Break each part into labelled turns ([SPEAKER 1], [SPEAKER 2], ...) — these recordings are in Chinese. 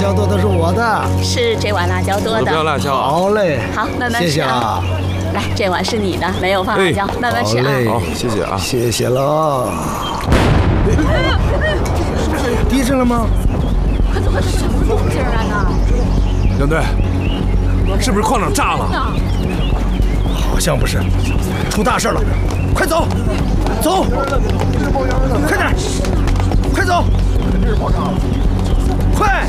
[SPEAKER 1] 椒多的是我的，
[SPEAKER 2] 是这碗辣椒多的，
[SPEAKER 3] 不要辣椒。
[SPEAKER 1] 好嘞，
[SPEAKER 2] 好，慢慢吃啊。
[SPEAKER 1] 谢谢啊。
[SPEAKER 2] 来，这碗是你的，没有放辣椒，慢慢吃啊。
[SPEAKER 3] 好，谢谢啊，
[SPEAKER 1] 谢谢了。地震了吗？
[SPEAKER 2] 快走，什么动静啊呢？
[SPEAKER 3] 杨队，是不是矿场炸了？
[SPEAKER 1] 好像不是，出大事了！快走，走，快点，快走，快！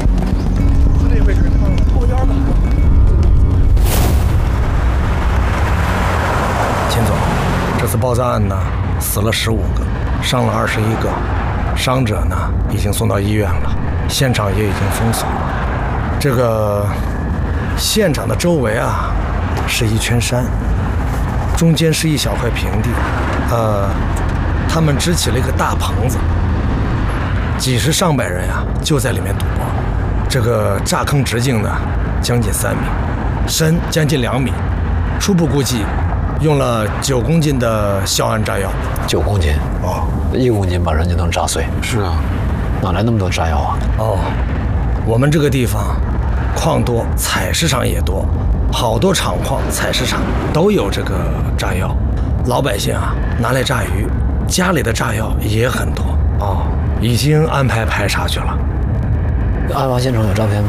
[SPEAKER 1] 秦总，这次爆炸案呢，死了15个，伤了21个，伤者呢已经送到医院了，现场也已经封锁。这个现场的周围啊，是一圈山，中间是一小块平地，他们支起了一个大棚子，几十上百人啊就在里面赌博。这个炸坑直径呢将近3米，深将近2米，初步估计用了9公斤的硝铵炸药。
[SPEAKER 4] 9公斤
[SPEAKER 1] 哦
[SPEAKER 4] ，1公斤把人就能炸碎。
[SPEAKER 3] 是啊，
[SPEAKER 4] 哪来那么多炸药啊？
[SPEAKER 1] 哦，我们这个地方矿多，采石场也多，好多厂矿、采石场都有这个炸药。老百姓啊拿来炸鱼，家里的炸药也很多。哦，已经安排排查去了。
[SPEAKER 4] 案发现场有照片吗？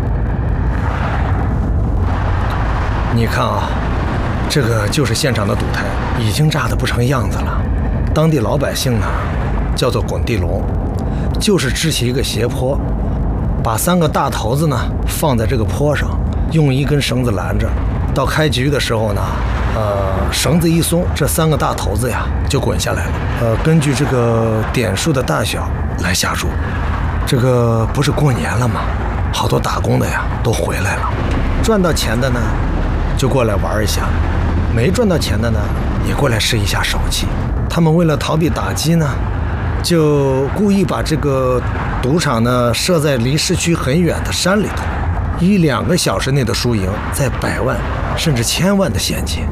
[SPEAKER 1] 你看啊，这个就是现场的赌台，已经炸得不成样子了。当地老百姓呢，叫做滚地龙，就是支起一个斜坡，把3个大头子呢放在这个坡上，用一根绳子拦着。到开局的时候呢，绳子一松，这3个大头子呀就滚下来了。根据这个点数的大小来下注。这个不是过年了吗？好多打工的呀都回来了，赚到钱的呢就过来玩一下，没赚到钱的呢也过来试一下手气。他们为了逃避打击呢，就故意把这个赌场呢设在离市区很远的山里头，1-2个小时内的输赢在100万甚至1000万的现金。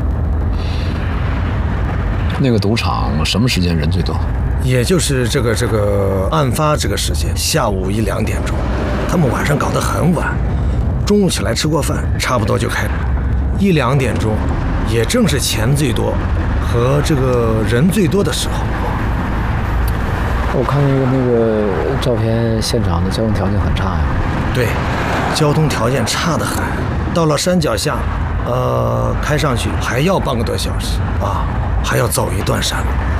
[SPEAKER 4] 那个赌场什么时间人最多？
[SPEAKER 1] 也就是这个案发这个时间，下午1-2点钟，他们晚上搞得很晚，中午起来吃过饭，差不多就开，1-2点钟，也正是钱最多和这个人最多的时候。
[SPEAKER 4] 我看那个照片，现场的交通条件很差呀。
[SPEAKER 1] 对，交通条件差得很，到了山脚下，开上去还要半个多小时啊，还要走一段山路。